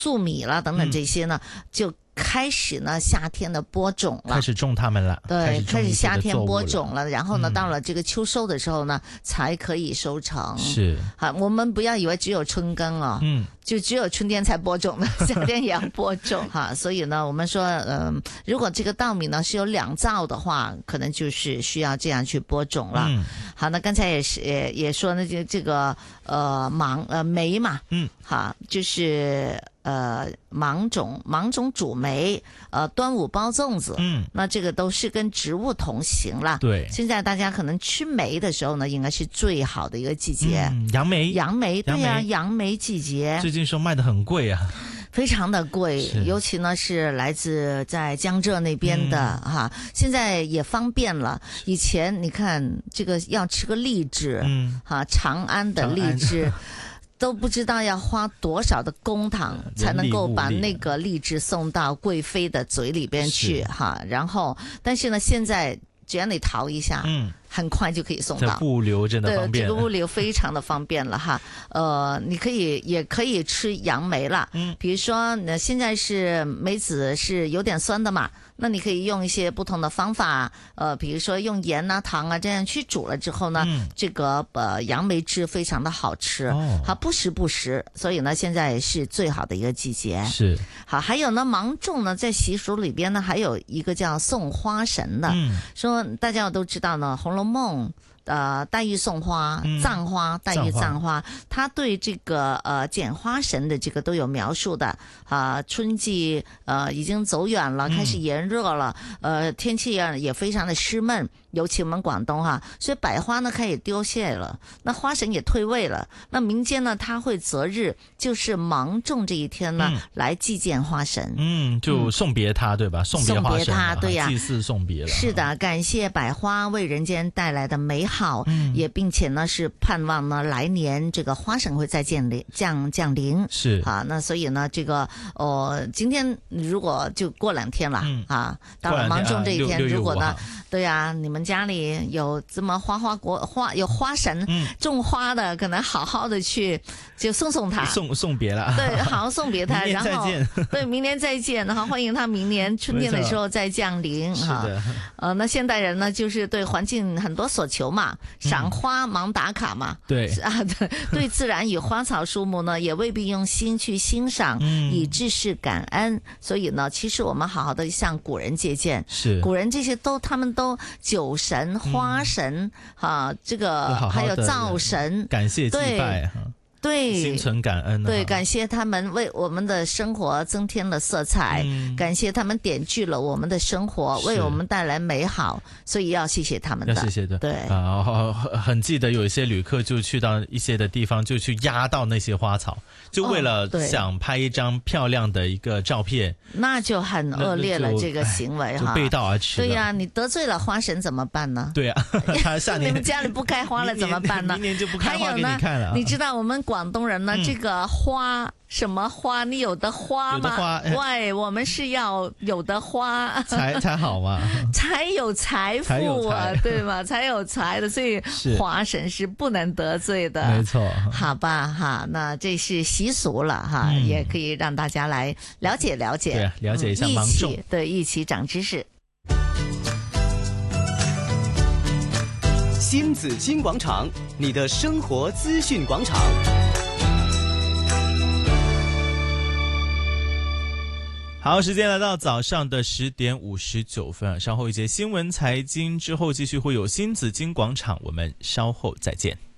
粟米啦等等这些呢，就开始呢夏天的播种了， 开始种它们了， 对，开始夏天播种了， 然后呢，到了这个秋收的时候呢，才可以收成。 是， 好，我们不要以为只有春耕哦，就只有春天才播种的，夏天也要播种哈。所以呢，我们说，如果这个稻米呢是有2造的话，可能就是需要这样去播种了。好，那刚才也说呢，这个梅嘛，好，就是芒种煮梅，端午包粽子，那这个都是跟植物同行啦。 对， 现在大家可能吃梅的时候呢，应该是最好的一个季节。 杨梅， 对啊，杨梅季节， 最近说卖得很贵啊。 非常的贵，尤其呢是来自在江浙那边的哈，现在也方便了。以前你看这个要吃个荔枝，长安的荔枝。都不知道要花多少的公帑才能够把那个荔枝送到贵妃的嘴里边去哈，然后但是呢现在只要你淘一下，很快就可以送到。 这物流真的方便， 对，这个物流非常的方便了哈。你也可以吃杨梅了，比如说现在是梅子是有点酸的嘛，那你可以用一些不同的方法，比如说用盐啊、糖啊这样去煮了之后呢，这个杨梅汁非常的好吃，好不时，所以呢现在是最好的一个季节。 是好，还有呢芒种呢，在习俗里边呢还有一个叫送花神的，说大家都知道呢，《红楼梦》。黛玉送花，葬花，黛玉葬花，他对这个捡花神的这个都有描述的春季已经走远了，开始炎热了，天气也非常的湿闷，尤其我们广东所以百花呢开始凋谢了，那花神也退位了，那民间呢他会择日，就是芒种这一天呢来祭见花神， 就送别他，对吧？送别花神， 对呀， 祭祀送别了。 是的，感谢百花为人间带来的美好，也并且呢是盼望呢来年这个花神会再降临。 是啊，那所以呢这个今天如果就过2天了到了芒种这一天，如果呢对啊，你们家里有这么有花神种花的，可能好好的去就送他， 送别了， 对，好好送别他，然后对，明年再见，然后欢迎他明年春天的时候再降临。 是的， 那现代人呢，就是对环境很多所求嘛，赏花忙打卡嘛， 对对自然与花草树木呢，也未必用心去欣赏，以致是感恩。所以呢，其实我们好好的向古人借鉴， 是古人这些他们都酒神、花神这个还有灶神， 感谢祭拜对， 心存感恩， 对，感谢他们为我们的生活增添了色彩，感谢他们点缀了我们的生活，为我们带来美好，所以要谢谢他们的， 要谢谢的。 对很记得有一些旅客就去到一些的地方，就去压到那些花草，就为了想拍一张漂亮的一个照片， 那就很恶劣了，这个行为就背道而驰。 对呀，你得罪了花神怎么办呢？ 对啊，他下年你们家里不开花了怎么办呢？ 明年就不开花给你看了。 你知道我们广东人呢，这个花什么花，你有的花吗？喂，我们是要有的花才好嘛， 才有财富啊，对吗？才有财的，所以花神是不能得罪的， 没错。 好吧那这是习俗了也可以让大家来了解了解， 对，了解一下芒种， 对，一起长知识。 新紫金广场，你的生活资讯广场。 好，时间来到早上的10点59分，稍后一节新闻财经之后，继续会有新紫金广场，我们稍后再见。